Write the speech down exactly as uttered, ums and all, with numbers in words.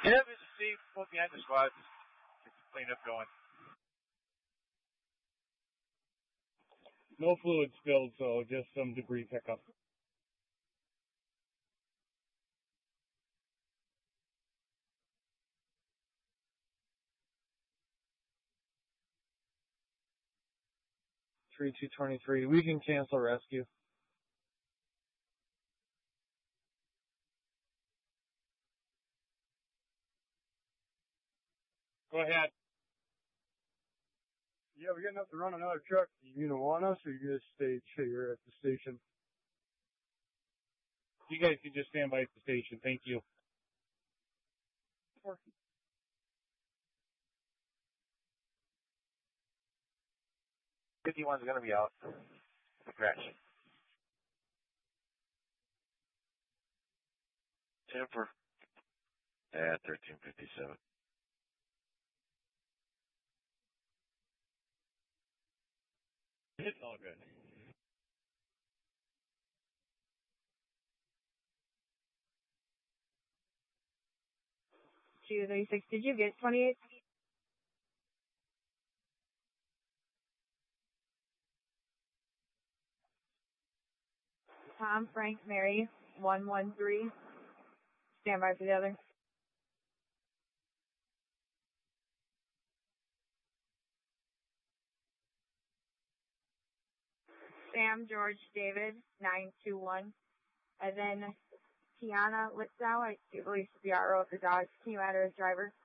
Yeah, there's a C, both behind the squad. Just get the cleanup going. No fluid spilled, so just some debris pickup. three two twenty-three. We can cancel rescue. Go ahead. Yeah, we're getting up to run another truck. You gonna want us, or you gonna stay here at the station? You guys can just stand by at the station. Thank you. fifty-one's gonna be out. Crash. Temper. Yeah, thirteen fifty-seven. It's all good. two thirty-six, did you get twenty-eight? Tom, Frank, Mary, one one three. Stand by for the other. Sam, George, David, nine two one. And then Tiana Litzow, I do believe she's the R O of the Dodge. Can you add her as driver?